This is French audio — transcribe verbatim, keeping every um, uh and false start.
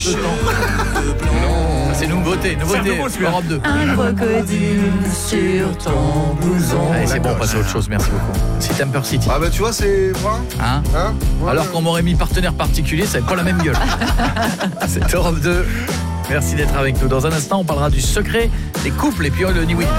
Ça, c'est nouveauté, nouveauté, Europe deux. Un crocodile sur ton blouson. Allez, c'est bon, on passe à autre chose, merci beaucoup. C'est Temper City. Ah bah tu vois, c'est... Hein, hein ouais. Alors qu'on m'aurait mis partenaire particulier, ça n'avait pas la même gueule. C'est Europe deux. Merci d'être avec nous. Dans un instant, on parlera du secret des couples et puis le New Win.